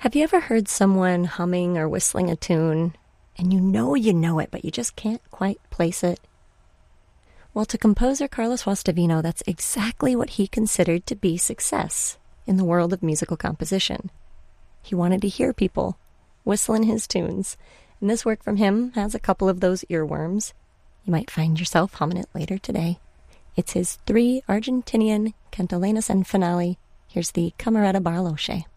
Have you ever heard someone humming or whistling a tune, and you know it, but you just can't quite place it? Well, to composer Carlos Guastavino, that's exactly what he considered to be success in the world of musical composition. He wanted to hear people whistling his tunes, and this work from him has a couple of those earworms. You might find yourself humming it later today. It's his 3 Argentinian cantilenas and finale. Here's the Camerata Bariloche.